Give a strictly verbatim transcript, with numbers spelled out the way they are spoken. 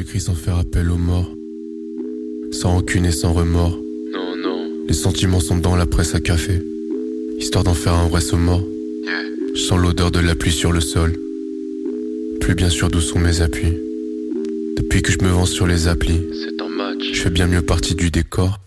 J'écris sans faire appel aux morts, sans rancune et sans remords. Non, non. Les sentiments sont dans la presse à café, histoire d'en faire un vrai saumon. Yeah. Je sens l'odeur de la pluie sur le sol. Plus bien sûr d'où sont mes appuis. Depuis que je me vends sur les applis, C'est un match. je fais bien mieux partie du décor